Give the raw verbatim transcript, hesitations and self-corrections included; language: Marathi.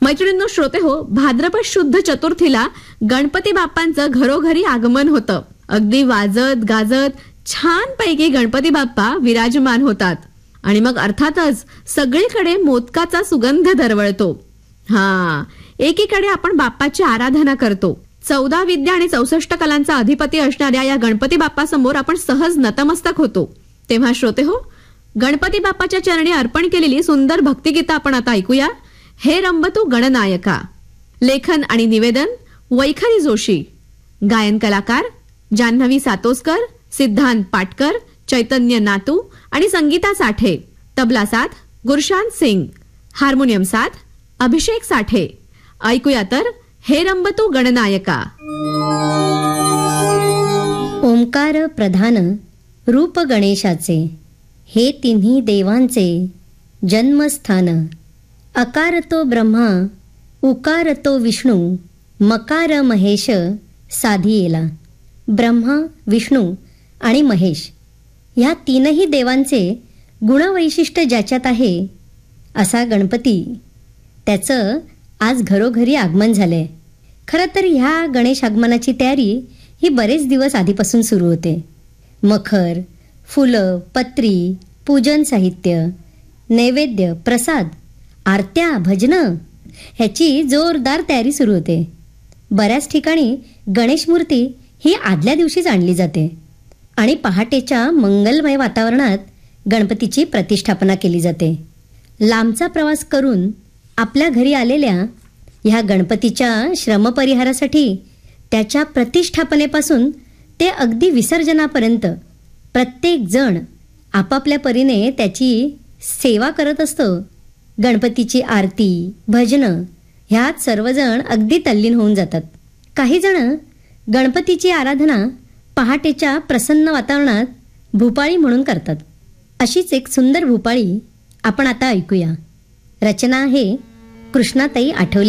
मैत्रिणींनो, श्रोते हो, भाद्रपद शुद्ध चतुर्थीला गणपती बाप्पांचं घरोघरी आगमन होतं. अगदी वाजत गाजत छानपैकी गणपती बाप्पा विराजमान होतात आणि मग अर्थातच सगळीकडे मोदकाचा सुगंध दरवळतो. हा, एकीकडे आपण बाप्पाची आराधना करतो. चौदा विद्या आणि चौसष्ट कलांचा अधिपती असणाऱ्या या गणपती बाप्पा समोर आपण सहज नतमस्तक होतो. तेव्हा श्रोते हो, गणपती बाप्पाच्या चरणी अर्पण केलेली सुंदर भक्तिगीतं आपण आता ऐकूया. हे रंबतू गणनायका. लेखन आणि निवेदन वैखरी जोशी. गायन कलाकार जान्हवी सातोसकर, सिद्धांत पाटकर, चैतन्य नातू आणि संगीता साठे. तबला साथ गुरशांत सिंग. हार्मोनियम साथ अभिषेक साठे. ऐकूया तर हे रंबतू गणनायका. ओंकार प्रधान रूप गणेशाचे, हे तिन्ही देवांचे जन्मस्थान. अकार तो ब्रह्मा, उकार तो विष्णू, मकार महेश साधी येला. ब्रह्मा, विष्णू आणि महेश ह्या तीनही देवांचे गुणवैशिष्ट्य ज्याच्यात आहे असा गणपती, त्याचं आज घरोघरी आगमन झालंय. खरं तर ह्या गणेश आगमनाची तयारी ही बरेच दिवस आधीपासून सुरू होते. मखर, फुलं, पत्री, पूजन साहित्य, नैवेद्य, प्रसाद, आरत्या, भजनं ह्याची जोरदार तयारी सुरू होते. बऱ्याच ठिकाणी गणेश मूर्ती ही आदल्या दिवशीच आणली जाते आणि पहाटेच्या मंगलमय वातावरणात गणपतीची प्रतिष्ठापना केली जाते. लांबचा प्रवास करून आपल्या घरी आलेल्या ह्या गणपतीच्या श्रमपरिहारासाठी, त्याच्या प्रतिष्ठापनेपासून ते अगदी विसर्जनापर्यंत प्रत्येक जण आपापल्या परीने त्याची सेवा करत असतो. गणपतीची आरती, भजनं ह्यात सर्वजण अगदी तल्लीन होऊन जातात. काही जण गणपतीची आराधना पहाटेच्या प्रसन्न वातावरणात भूपाळी म्हणून करतात. अशीच एक सुंदर भूपाळी आपण आता ऐकूया. रचना आहे कृष्णाताई आठवले